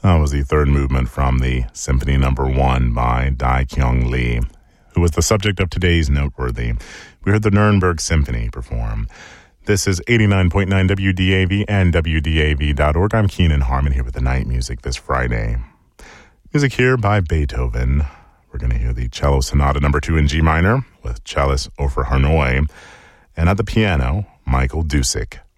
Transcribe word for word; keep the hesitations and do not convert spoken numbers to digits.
That was the third movement from the Symphony Number One by Dai Kyung Lee, who was the subject of today's Noteworthy. We heard the Nuremberg Symphony perform. This is eighty-nine point nine W D A V and W D A V dot org. I'm Keenan Harmon here with the night music this Friday. Music here by Beethoven. We're going to hear the Cello Sonata Number Two in G minor with cellist Ofer Harnoy, and at the piano, Michael Dusik.